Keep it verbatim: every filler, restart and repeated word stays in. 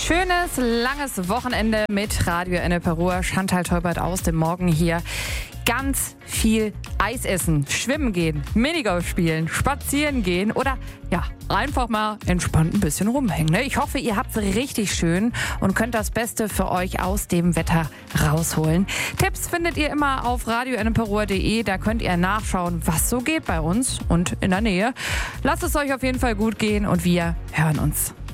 schönes, langes Wochenende mit Radio Ennepe-Ruhr. Chantal Teubert aus dem Morgen hier. Ganz viel Eis essen, schwimmen gehen, Minigolf spielen, spazieren gehen oder ja, einfach mal entspannt ein bisschen rumhängen. Ne? Ich hoffe, ihr habt es richtig schön und könnt das Beste für euch aus dem Wetter rausholen. Tipps findet ihr immer auf radio ennepe ruhr punkt de. Da könnt ihr nachschauen, was so geht bei uns und in der Nähe. Lasst es euch auf jeden Fall gut gehen und wir hören uns.